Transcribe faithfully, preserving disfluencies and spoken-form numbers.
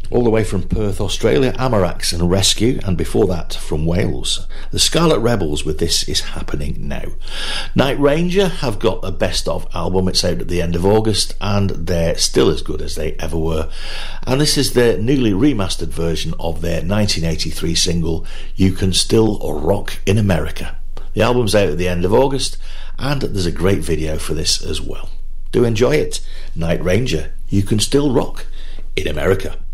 All the way from Perth, Australia, Amarax and Rescue, and before that from Wales, the Scarlet Rebels with This Is Happening Now. Night Ranger have got a best of album. It's out at the end of August and they're still as good as they ever were, and this is their newly remastered version of their nineteen eighty-three single You Can Still Rock in America. The album's out at the end of August and there's a great video for this as well. Do enjoy it. Night Ranger, You Can Still Rock in America.